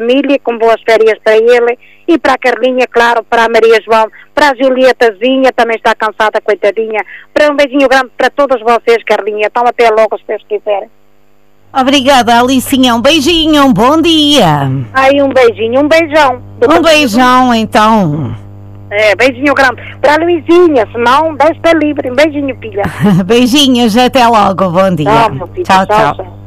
família, com boas férias para ele, e para a Carlinha, claro, para a Maria João, para a Julietazinha, também está cansada, coitadinha. Para um beijinho grande para todos vocês, Carlinha. Então até logo, se Deus quiser. Obrigada, Alicinha. Um beijinho, um bom dia. Aí um beijinho, um beijão. Um beijão, então. Beijinho grande. Para a Luizinha, senão deixa livre. Um beijinho, filha. Beijinhos, até logo, bom dia. Tchau, meu filho. Tchau, tchau.